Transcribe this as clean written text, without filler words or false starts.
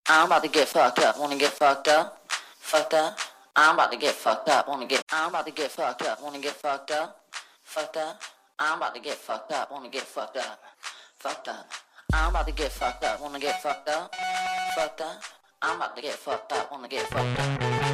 I'm about to get fucked up. Wanna get fucked up? Fucked up. I'm about to get fucked up. I'm about to get fucked up. Wanna get fucked up? Fucked up. I'm about to get fucked up. Wanna get fucked up? Fucked up. I'm about to get fucked up. Wanna get fucked up? Fucked up. I'm about to get fucked up. Wanna get fucked up?